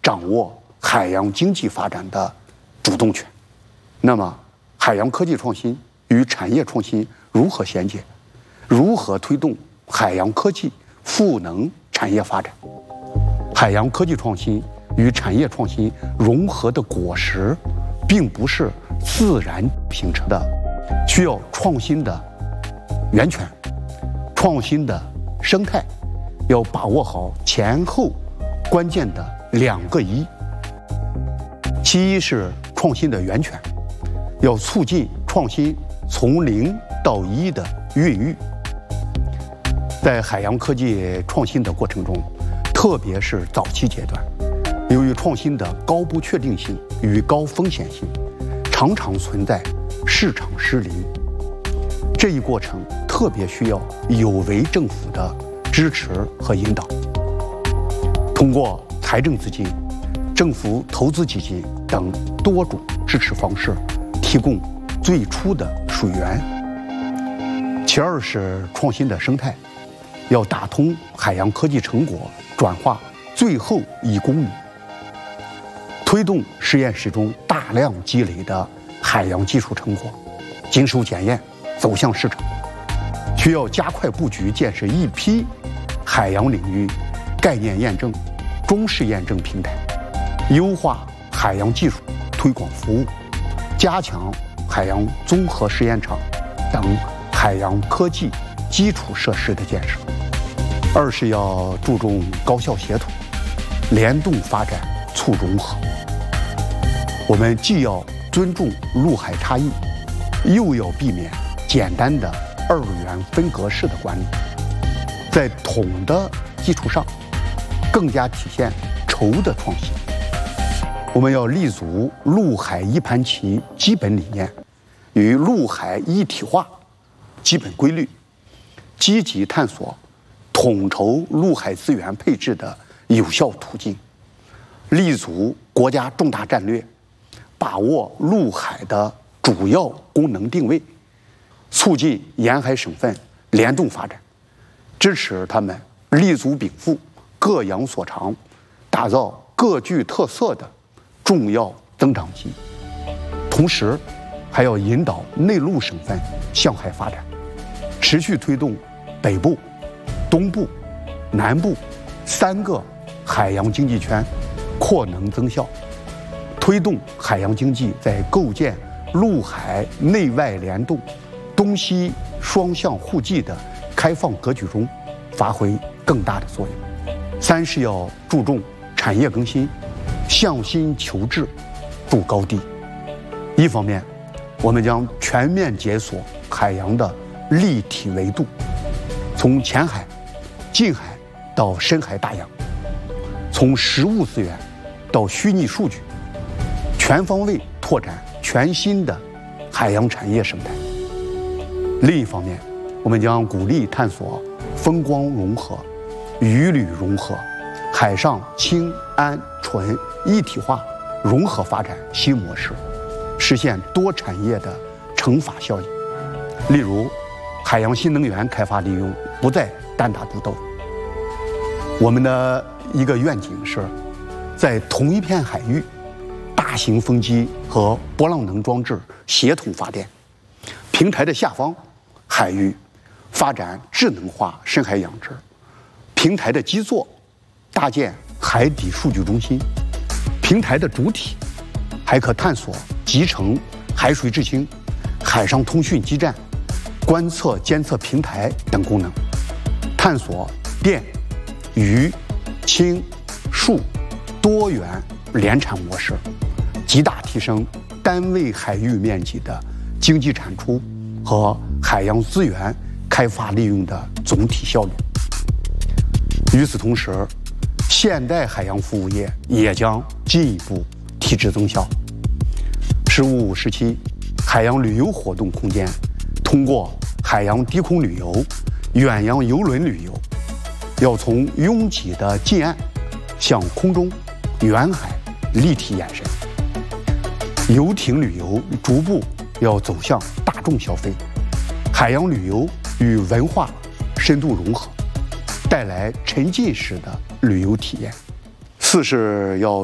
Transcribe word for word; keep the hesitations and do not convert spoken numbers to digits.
掌握海洋经济发展的主动权。那么，海洋科技创新与产业创新如何衔接？如何推动海洋科技赋能产业发展？海洋科技创新与产业创新融合的果实，并不是自然形成的，需要创新的源泉、创新的生态，要把握好前后关键的两个一。其一是创新的源泉，要促进创新从零到一的孕育。在海洋科技创新的过程中，特别是早期阶段，由于创新的高不确定性与高风险性，常常存在市场失灵。这一过程特别需要有为政府的支持和引导，通过财政资金、政府投资基金等多种支持方式，提供最初的水源。其二是创新的生态，要打通海洋科技成果转化最后一公里，推动实验室中大量积累的海洋技术成果经受检验，走向市场。需要加快布局建设一批海洋领域概念验证、中试验证平台，优化海洋技术推广服务，加强海洋综合实验场等海洋科技基础设施的建设。二是要注重高效协同、联动发展，促融合。我们既要尊重陆海差异，又要避免简单的二元分隔式的管理，在统的基础上，更加体现筹的创新。我们要立足陆海一盘棋基本理念与陆海一体化基本规律，积极探索统筹陆海资源配置的有效途径，立足国家重大战略，把握陆海的主要功能定位，促进沿海省份联动发展，支持他们立足禀赋、各扬所长，打造各具特色的重要增长极。同时，还要引导内陆省份向海发展，持续推动北部、东部、南部三个海洋经济圈扩能增效，推动海洋经济在构建陆海内外联动、东西双向互济的开放格局中发挥更大的作用。三是要注重产业更新，向新求治，筑高地。一方面，我们将全面解锁海洋的立体维度，从浅海、近海到深海大洋，从实物资源到虚拟数据，全方位拓展全新的海洋产业生态。另一方面，我们将鼓励探索风光融合、渔旅融合、海上氢氨醇一体化融合发展新模式，实现多产业的乘法效应。例如，海洋新能源开发利用不再单打独斗。我们的一个愿景是，在同一片海域，大型风机和波浪能装置协同发电，平台的下方海域发展智能化深海养殖，平台的基座搭建海底数据中心，平台的主体还可探索集成海水制氢、海上通讯基站、观测监测平台等功能，探索电、鱼、氢、数多元联产模式，极大提升单位海域面积的经济产出和海洋资源开发利用的总体效率。与此同时，现代海洋服务业也将进一步提质增效。“十五五”时期，海洋旅游活动空间通过海洋低空旅游、远洋邮轮旅游，要从拥挤的近岸向空中、远海立体延伸；游艇旅游逐步要走向大众消费；海洋旅游与文化深度融合，带来沉浸式的旅游体验。四是要